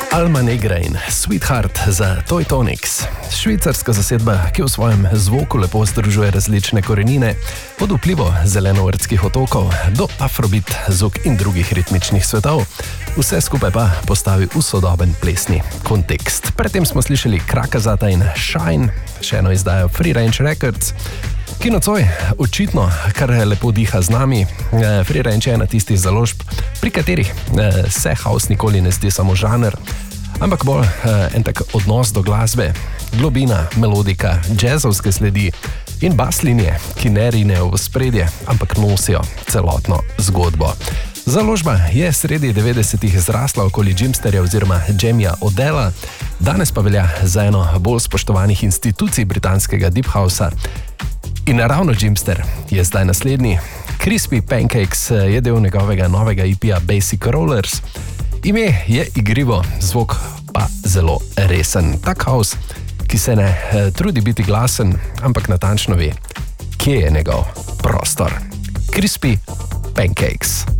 Alma Negra in Sweetheart za Toy Tonics. Švicarska zasedba, ki v svojem zvoku lepo združuje različne korenine, od vplivov zelenovrtskih otokov do afrobeat, zvok in drugih ritmičnih svetov, vse skupaj pa postavi v sodoben plesni kontekst. Predtem smo slišali Krakazata in Shine, še eno izdajo Free Range Records, ki nocoj očitno kar lepo diha z nami. Free Range je ena tistih založb, pri katerih se house nikoli ne zdi samo žanr, ampak bolj en tak odnos do glasbe, globina, melodika, jazzovske sledi in baslinije, ki ne rinejo v spredje, ampak nosijo celotno zgodbo. Založba je sredi 90-ih zrasla okoli Jimsterja oziroma Jamija Odella, danes pa velja za eno bolj spoštovanih institucij britanskega Deep Housea. In ravno Jimster je zdaj naslednji. Crispy Pancakes je del njegovega novega EP-ja Basic Rollers. Ime je igrivo, zvok pa zelo resen. Tak house, ki se ne trudi biti glasen, ampak natančno ve, kje je njegov prostor. Crispy Pancakes.